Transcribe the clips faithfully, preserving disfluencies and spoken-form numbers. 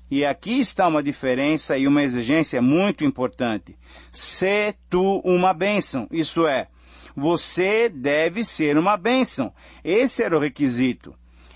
E aqui está uma diferença e uma exigência muito importante. Sê tu uma bênção, isso é, você deve ser uma bênção. Esse era o requisito.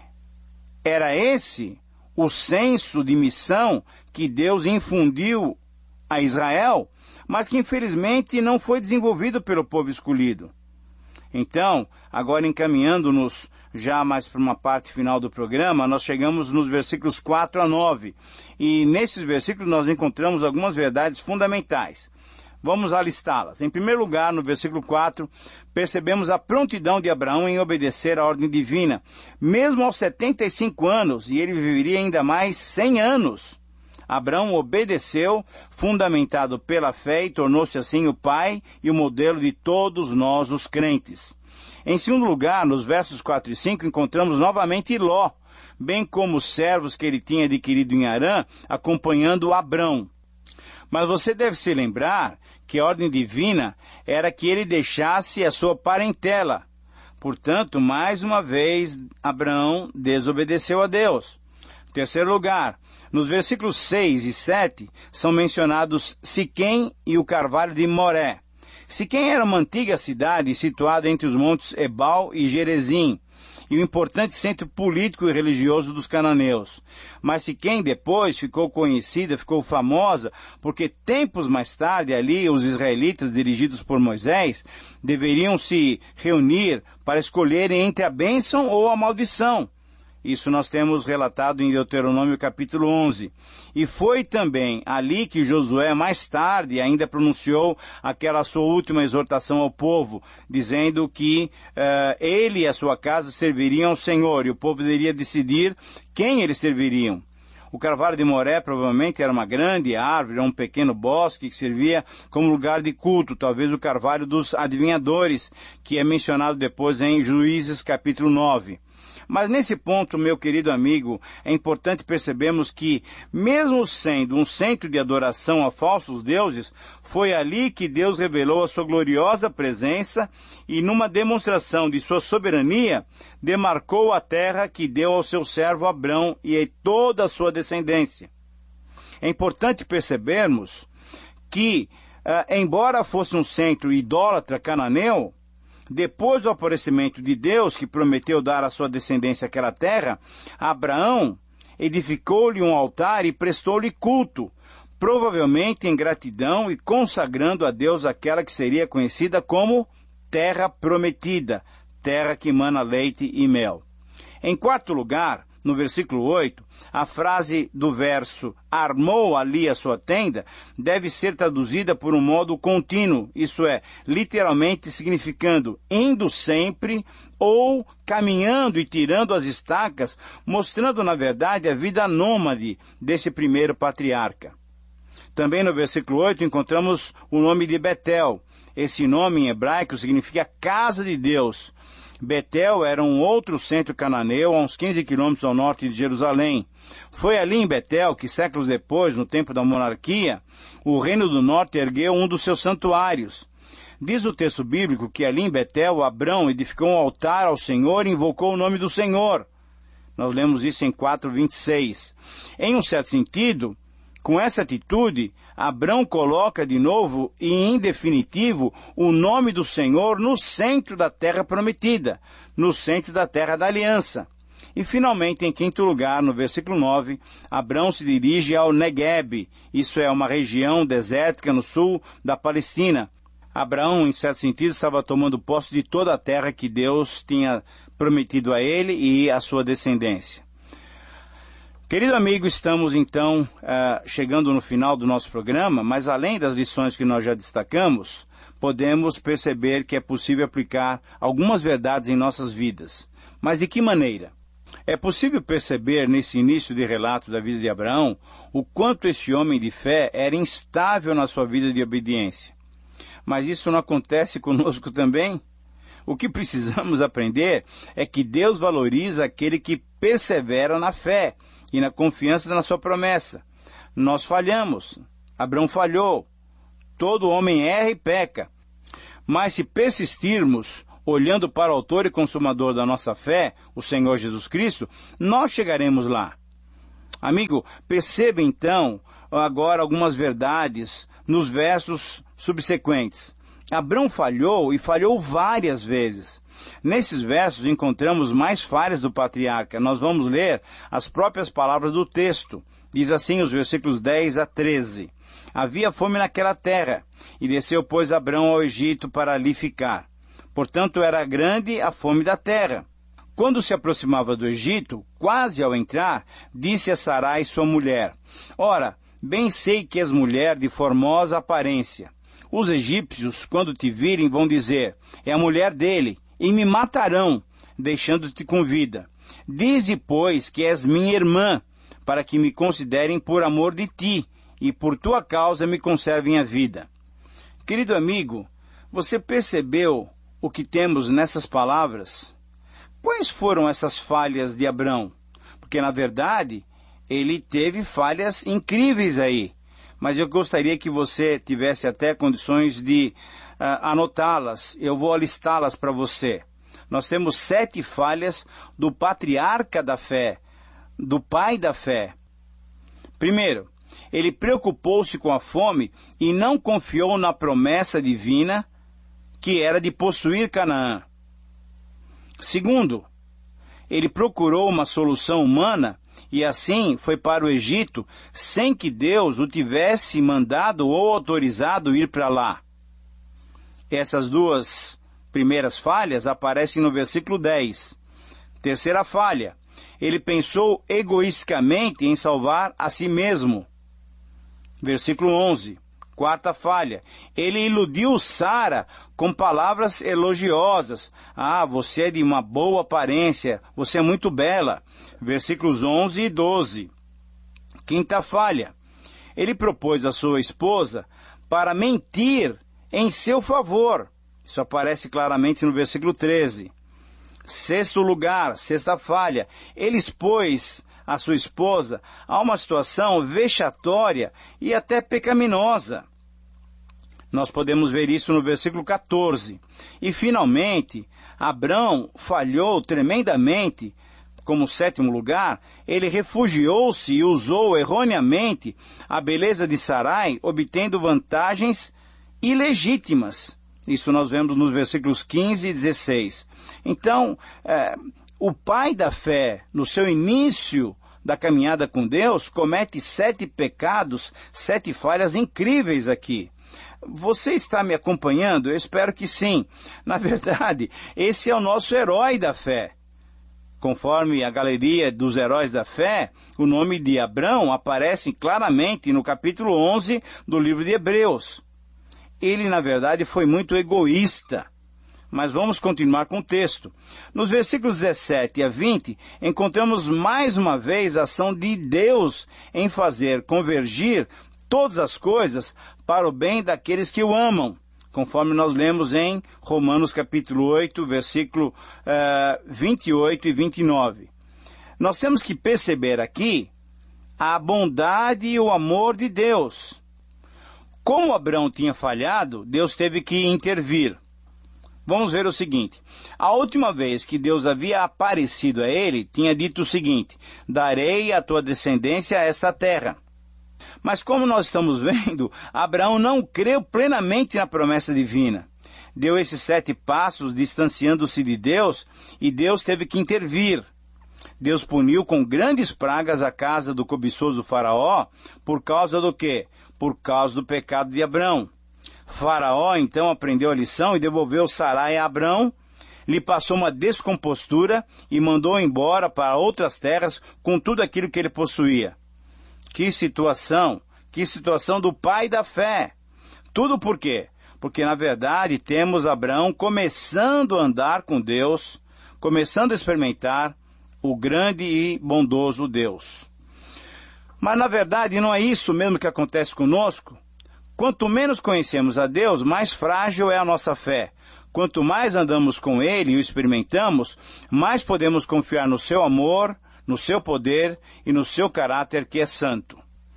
Era esse o senso de missão que Deus infundiu a Israel, mas que infelizmente não foi desenvolvido pelo povo escolhido. Então, agora encaminhando-nos já mais para uma parte final do programa, nós chegamos nos versículos quatro a nove. E nesses versículos nós encontramos algumas verdades fundamentais. Vamos alistá-las. Em primeiro lugar, no versículo quatro, percebemos a prontidão de Abraão em obedecer à ordem divina, mesmo aos setenta e cinco anos, e ele viveria ainda mais cem anos. Abraão obedeceu, fundamentado pela fé, e tornou-se assim o pai e o modelo de todos nós, os crentes. Em segundo lugar, nos versos quatro e cinco, encontramos novamente Ló, bem como os servos que ele tinha adquirido em Harã, acompanhando Abrão. Mas você deve se lembrar que a ordem divina era que ele deixasse a sua parentela. Portanto, mais uma vez, Abraão desobedeceu a Deus. Em terceiro lugar, nos versículos seis e sete, são mencionados Siquém e o carvalho de Moré. Siquém era uma antiga cidade situada entre os montes Ebal e Gerezim, e um importante centro político e religioso dos cananeus. Mas Siquém depois ficou conhecida, ficou famosa, porque tempos mais tarde ali os israelitas, dirigidos por Moisés, deveriam se reunir para escolherem entre a bênção ou a maldição. Isso nós temos relatado em Deuteronômio capítulo onze. E foi também ali que Josué mais tarde ainda pronunciou aquela sua última exortação ao povo, dizendo que uh, ele e a sua casa serviriam ao Senhor, e o povo deveria decidir quem eles serviriam. O carvalho de Moré provavelmente era uma grande árvore, um pequeno bosque que servia como lugar de culto, talvez o carvalho dos adivinhadores, que é mencionado depois em Juízes capítulo nove. Mas nesse ponto, meu querido amigo, é importante percebermos que, mesmo sendo um centro de adoração a falsos deuses, foi ali que Deus revelou a sua gloriosa presença e, numa demonstração de sua soberania, demarcou a terra que deu ao seu servo Abrão e a toda a sua descendência. É importante percebermos que, uh, embora fosse um centro idólatra cananeu, depois do aparecimento de Deus, que prometeu dar à sua descendência aquela terra, Abraão edificou-lhe um altar e prestou-lhe culto, provavelmente em gratidão e consagrando a Deus aquela que seria conhecida como terra prometida, terra que emana leite e mel. Em quarto lugar, no versículo oito, a frase do verso armou ali a sua tenda deve ser traduzida por um modo contínuo, isto é, literalmente significando indo sempre ou caminhando e tirando as estacas, mostrando na verdade a vida nômade desse primeiro patriarca. Também no versículo oito encontramos o nome de Betel. Esse nome em hebraico significa casa de Deus. Betel era um outro centro cananeu, a uns quinze quilômetros ao norte de Jerusalém. Foi ali em Betel que, séculos depois, no tempo da monarquia, o Reino do Norte ergueu um dos seus santuários. Diz o texto bíblico que ali em Betel, Abrão edificou um altar ao Senhor e invocou o nome do Senhor. Nós lemos isso em quatro, vinte e seis. Em um certo sentido, com essa atitude, Abrão coloca de novo e em definitivo o nome do Senhor no centro da terra prometida, no centro da terra da aliança. E finalmente, em quinto lugar, no versículo nove, Abrão se dirige ao Negueb, isso é uma região desértica no sul da Palestina. Abraão, em certo sentido, estava tomando posse de toda a terra que Deus tinha prometido a ele e à sua descendência. Querido amigo, estamos então uh, chegando no final do nosso programa, mas além das lições que nós já destacamos, podemos perceber que é possível aplicar algumas verdades em nossas vidas. Mas de que maneira? É possível perceber nesse início de relato da vida de Abraão o quanto esse homem de fé era instável na sua vida de obediência. Mas isso não acontece conosco também? O que precisamos aprender é que Deus valoriza aquele que persevera na fé e na confiança na sua promessa. Nós falhamos. Abraão falhou. Todo homem erra e peca. Mas se persistirmos, olhando para o autor e consumador da nossa fé, o Senhor Jesus Cristo, nós chegaremos lá. Amigo, perceba então agora algumas verdades nos versos subsequentes. Abrão falhou e falhou várias vezes. Nesses versos encontramos mais falhas do patriarca. Nós vamos ler as próprias palavras do texto. Diz assim os versículos dez a treze. Havia fome naquela terra, e desceu, pois, Abrão ao Egito para ali ficar. Portanto, era grande a fome da terra. Quando se aproximava do Egito, quase ao entrar, disse a Sarai, sua mulher: Ora, bem sei que és mulher de formosa aparência. Os egípcios, quando te virem, vão dizer: é a mulher dele, e me matarão, deixando-te com vida. Dize, pois, que és minha irmã, para que me considerem por amor de ti, e por tua causa me conservem a vida. Querido amigo, você percebeu o que temos nessas palavras? Quais foram essas falhas de Abrão? Porque, na verdade, ele teve falhas incríveis aí. Mas eu gostaria que você tivesse até condições de uh, anotá-las. Eu vou alistá-las para você. Nós temos sete falhas do patriarca da fé, do pai da fé. Primeiro, ele preocupou-se com a fome e não confiou na promessa divina que era de possuir Canaã. Segundo, ele procurou uma solução humana e assim foi para o Egito sem que Deus o tivesse mandado ou autorizado ir para lá. Essas duas primeiras falhas aparecem no versículo dez. Terceira falha, ele pensou egoisticamente em salvar a si mesmo. Versículo onze. Quarta falha, ele iludiu Sara com palavras elogiosas. Ah, você é de uma boa aparência, você é muito bela. Versículos onze e doze. Quinta falha, ele propôs a sua esposa para mentir em seu favor. Isso aparece claramente no versículo treze. Sexto lugar, sexta falha, ele expôs a sua esposa a uma situação vexatória e até pecaminosa. Nós podemos ver isso no versículo quatorze. E, finalmente, Abrão falhou tremendamente. Como sétimo lugar, ele refugiou-se e usou erroneamente a beleza de Sarai, obtendo vantagens ilegítimas. Isso nós vemos nos versículos quinze e dezesseis. Então, é, o pai da fé, no seu início da caminhada com Deus, comete sete pecados, sete falhas incríveis aqui. Você está me acompanhando? Eu espero que sim. Na verdade, esse é o nosso herói da fé. Conforme a galeria dos heróis da fé, o nome de Abrão aparece claramente no capítulo onze do livro de Hebreus. Ele, na verdade, foi muito egoísta. Mas vamos continuar com o texto. Nos versículos dezessete a vinte, encontramos mais uma vez a ação de Deus em fazer convergir todas as coisas para o bem daqueles que o amam, conforme nós lemos em Romanos capítulo oito, versículo uh, vinte e oito e vinte e nove. Nós temos que perceber aqui a bondade e o amor de Deus. Como Abrão tinha falhado, Deus teve que intervir. Vamos ver o seguinte. A última vez que Deus havia aparecido a ele, tinha dito o seguinte: darei à tua descendência esta terra. Mas como nós estamos vendo, Abraão não creu plenamente na promessa divina. Deu esses sete passos distanciando-se de Deus e Deus teve que intervir. Deus puniu com grandes pragas a casa do cobiçoso faraó por causa do quê? Por causa do pecado de Abrão. Faraó então aprendeu a lição e devolveu Sarai a Abrão, lhe passou uma descompostura e mandou embora para outras terras com tudo aquilo que ele possuía. Que situação, que situação do pai da fé. Tudo por quê? Porque na verdade temos Abrão começando a andar com Deus, começando a experimentar o grande e bondoso Deus. Mas na verdade não é isso mesmo que acontece conosco? Quanto menos conhecemos a Deus, mais frágil é a nossa fé. Quanto mais andamos com Ele e o experimentamos, mais podemos confiar no seu amor, no seu poder e no seu caráter que é santo.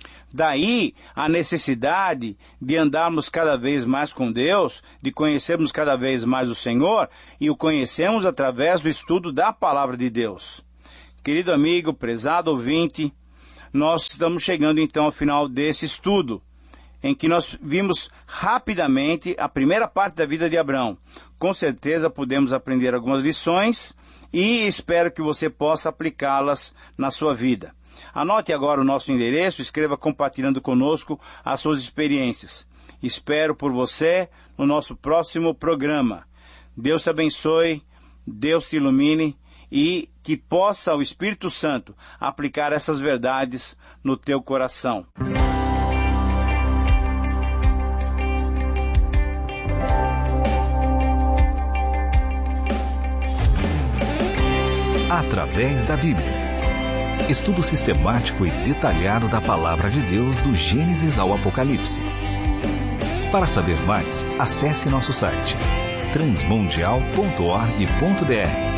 Daí a necessidade de andarmos cada vez mais com Deus, de conhecermos cada vez mais o Senhor, e o conhecemos através do estudo da Palavra de Deus. Querido amigo, prezado ouvinte, nós estamos chegando então ao final desse estudo, em que nós vimos rapidamente a primeira parte da vida de Abraão. Com certeza pudemos aprender algumas lições e espero que você possa aplicá-las na sua vida. Anote agora o nosso endereço, escreva compartilhando conosco as suas experiências. Espero por você no nosso próximo programa. Deus te abençoe, Deus te ilumine e que possa o Espírito Santo aplicar essas verdades no teu coração. Através da Bíblia. Estudo sistemático e detalhado da Palavra de Deus do Gênesis ao Apocalipse. Para saber mais, acesse nosso site transmundial ponto org ponto br.